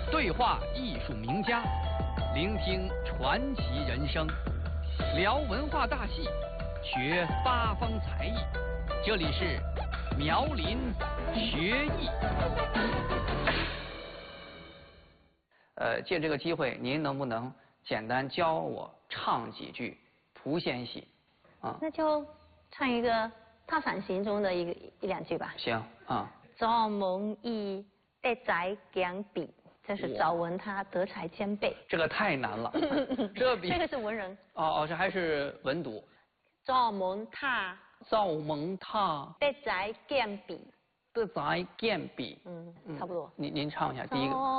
对话艺术名家，聆听传奇人生，聊文化大戏，学八方才艺。这里是苗林学艺。借这个机会，您能不能简单教我唱几句蒲仙戏？啊， 那就唱一个《踏反行》中的一两句吧。 行啊。 早蒙以德才兼备，这是早文他德才兼备。 这个太难了，这比这个是文人。 哦，这还是文读。 早蒙他德才兼备， 德才兼备。 差不多。 您唱一下第一个。